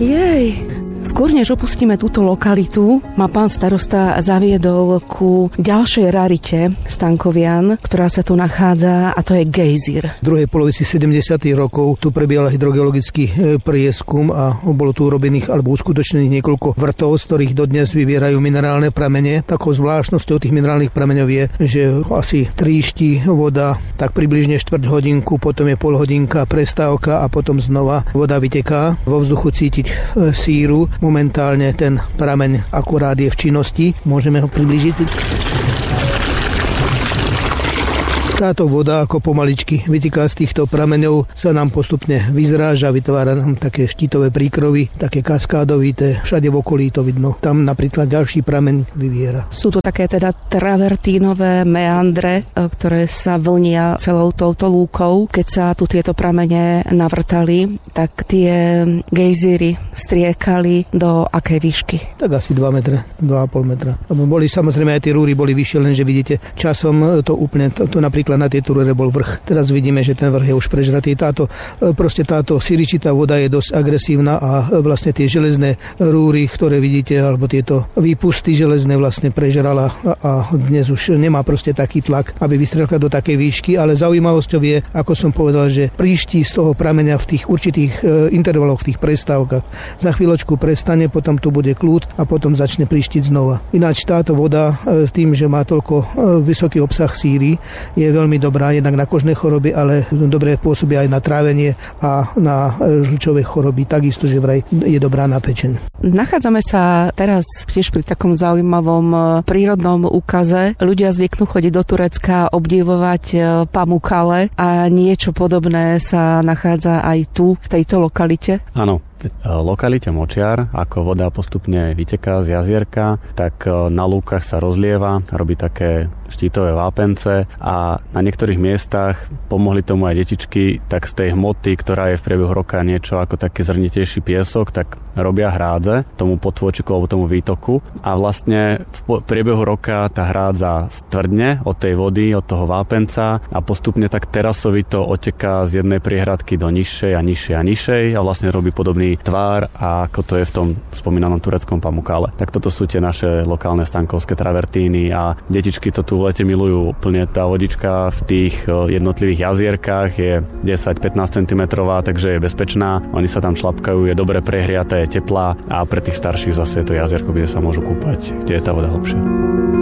Jej. Skôr než opustíme túto lokalitu, ma pán starosta zaviedol ku ďalšej rarite Stankovian, ktorá sa tu nachádza, a to je gejzír. V druhej polovici 70. rokov tu prebiehal hydrogeologický prieskum a bolo tu urobených alebo uskutočnených niekoľko vrtov, z ktorých dodnes vyvierajú minerálne pramene. Takou zvláštnosťou tých minerálnych prameňov je, že asi tríšti voda, tak približne 4 hodinku, potom je pol hodinka prestávka a potom znova voda vyteká. Vo vzduchu cítiť síru. Momentálne ten prameň akurát je v činnosti. Môžeme ho priblížiť. Táto voda ako pomaličky vyteká z týchto prameňov, sa nám postupne vyzráža, vytvára nám také štítové príkrovy, také kaskádovité, všade v okolí to vidno. Tam napríklad ďalší prameň vyviera. Sú to také teda travertínové meandre, ktoré sa vlnia celou touto lúkou. Keď sa tu tieto pramene navrtali, tak tie gejzíry striekali do akej výšky? Tak asi 2 metre, 2,5 metra. Boli samozrejme aj tie rúry boli vyššie, lenže vidíte, časom to úplne, to napríklad na tej rúre bol vrch. Teraz vidíme, že ten vrch je už prežratý. Táto siričitá voda je dosť agresívna a vlastne tie železné rúry, ktoré vidíte, alebo tieto výpusty železné vlastne prežrala a dnes už nemá proste taký tlak, aby vystrelila do takej výšky, ale zaujímavosťou je, ako som povedal, že príští z toho prameňa v tých určitých intervaloch, v tých prestávkach. Za chvíľočku prestane, potom tu bude kľud a potom začne príštiť znova. Ináč táto voda tým, že má toľko vysoký obsah síry, je veľmi dobrá jednak na kožné choroby, ale dobre pôsobí aj na trávenie a na žlčové choroby. Takisto, že vraj je dobrá na pečeň. Nachádzame sa teraz tiež pri takom zaujímavom prírodnom úkaze. Ľudia zvyknú chodiť do Turecka, obdivovať Pamukkale a niečo podobné sa nachádza aj tu, v tejto lokalite. Áno. Lokalite Močiar, ako voda postupne vyteká z jazierka, tak na lúkach sa rozlieva, robí také štítové vápence a na niektorých miestach pomohli tomu aj detičky, tak z tej hmoty, ktorá je v priebehu roka niečo ako taký zrnitejší piesok, tak robia hrádze tomu potôčiku alebo tomu výtoku a vlastne v priebehu roka tá hrádza stvrdne od tej vody, od toho vápenca a postupne tak terasovito oteká z jednej priehradky do nižšej a nižšej a nižšej a vlastne robí podobný tvár, a ako to je v tom spomínanom tureckom Pamukkale. Tak toto sú tie naše lokálne stankovské travertíny a detičky to tu v lete milujú. Úplne tá vodička v tých jednotlivých jazierkách je 10-15 cm, takže je bezpečná. Oni sa tam šlapkajú, je dobre prehriaté, je teplá a pre tých starších zase je to jazierko, kde sa môžu kúpať, kde je tá voda hlbšia.